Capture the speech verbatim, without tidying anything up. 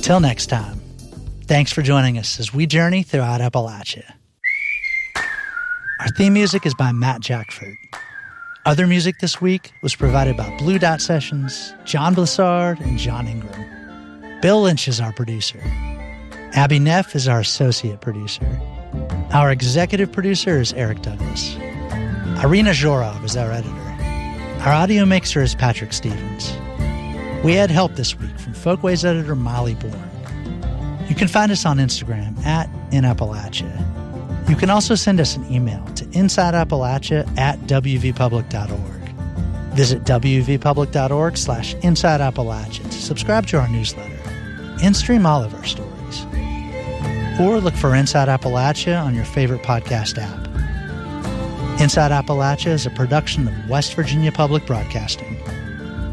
Till next time, thanks for joining us as we journey throughout Appalachia. Our theme music is by Matt Jackford. Other music this week was provided by Blue Dot Sessions, John Blissard, and John Ingram. Bill Lynch is our producer. Abby Neff is our associate producer. Our executive producer is Eric Douglas. Irina Zhorov is our editor. Our audio mixer is Patrick Stevens. We had help this week from Folkways editor Molly Bourne. You can find us on Instagram at In Appalachia. You can also send us an email to insideappalachia at w v public dot org. Visit w v public dot org slash inside appalachia to subscribe to our newsletter and stream all of our stories. Or look for Inside Appalachia on your favorite podcast app. Inside Appalachia is a production of West Virginia Public Broadcasting.